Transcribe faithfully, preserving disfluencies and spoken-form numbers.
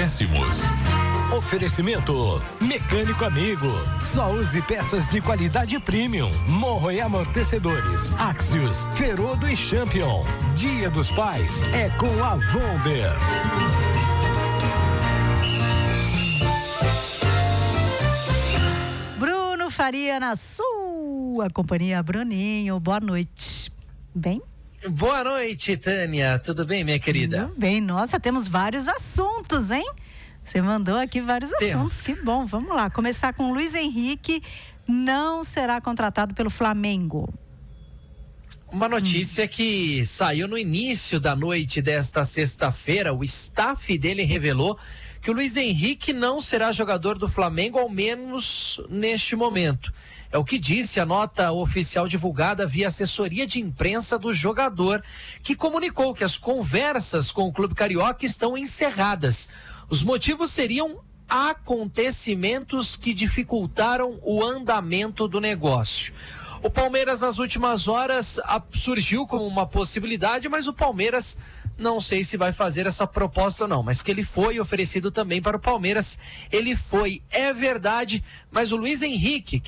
acréscimos. Oferecimento Mecânico Amigo. Só use peças de qualidade premium. Morro e amortecedores. Axios, Ferodo e Champion. Dia dos Pais é com a Wonder. Bruno Faria na sua companhia. Bruninho, boa noite. Bem? Boa noite, Tânia. Tudo bem, minha querida? Tudo bem. Nossa, temos vários assuntos, hein? Você mandou aqui vários Temos. assuntos. Que bom. Vamos lá. Começar com Luiz Henrique. Não será contratado pelo Flamengo. Uma notícia hum. que saiu no início da noite desta sexta-feira. O staff dele revelou que o Luiz Henrique não será jogador do Flamengo, ao menos neste momento. É o que disse a nota oficial divulgada via assessoria de imprensa do jogador, que comunicou que as conversas com o clube carioca estão encerradas. Os motivos seriam acontecimentos que dificultaram o andamento do negócio. O Palmeiras, nas últimas horas, surgiu como uma possibilidade, mas o Palmeiras não sei se vai fazer essa proposta ou não, mas que ele foi oferecido também para o Palmeiras, ele foi, é verdade, mas o Luiz Henrique,